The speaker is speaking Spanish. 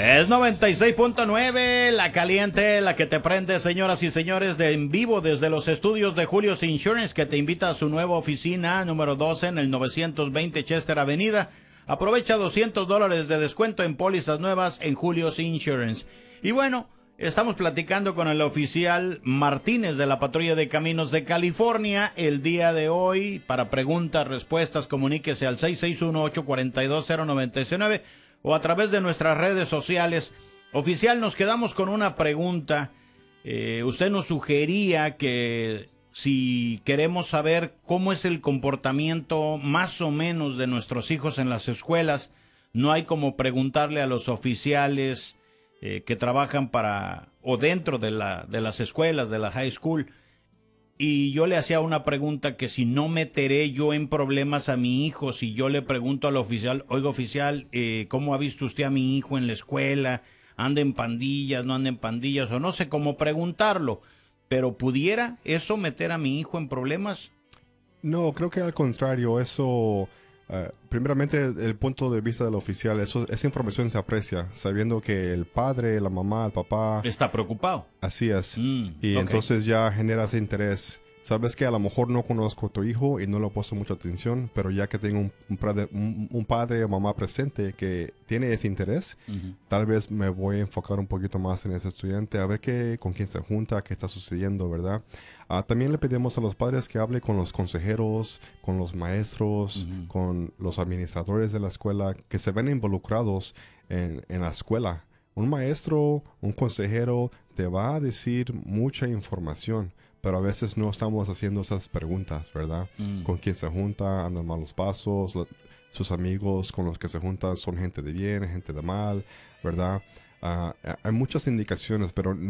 Es 96.9, la caliente, la que te prende, señoras y señores, de en vivo desde los estudios de Julio's Insurance, que te invita a su nueva oficina número 12 en el 920 Chester Avenida. Aprovecha $200 de descuento en pólizas nuevas en Julio's Insurance. Y bueno, estamos platicando con el oficial Martínez de la Patrulla de Caminos de California el día de hoy. Para preguntas, respuestas, comuníquese al 661-842-0969 o a través de nuestras redes sociales. Oficial, nos quedamos con una pregunta. Usted nos sugería que si queremos saber cómo es el comportamiento más o menos de nuestros hijos en las escuelas, no hay como preguntarle a los oficiales que trabajan para o dentro de las escuelas, de la high school. Y yo le hacía una pregunta, que si no meteré yo en problemas a mi hijo, si yo le pregunto al oficial, oiga oficial, ¿cómo ha visto usted a mi hijo en la escuela? ¿Anda en pandillas, no anda en pandillas? O no sé cómo preguntarlo. Pero ¿pudiera eso meter a mi hijo en problemas? No, creo que al contrario, eso, primeramente el punto de vista del oficial, esa información se aprecia, sabiendo que el padre, la mamá, el papá... Está preocupado. Así es. Y ok. entonces ya genera ese interés. Sabes que a lo mejor no conozco a tu hijo y no le he puesto mucha atención, pero ya que tengo un padre o mamá presente que tiene ese interés, tal vez me voy a enfocar un poquito más en ese estudiante, a ver con quién se junta, qué está sucediendo, ¿verdad? También le pedimos a los padres que hable con los consejeros, con los maestros, con los administradores de la escuela, que se ven involucrados en la escuela. Un maestro, un consejero te va a decir mucha información, pero a veces no estamos haciendo esas preguntas, ¿verdad? ¿Con quién se junta? ¿Andan malos pasos? Sus amigos con los que se juntan son gente de bien, gente de mal, ¿verdad? Hay muchas indicaciones, pero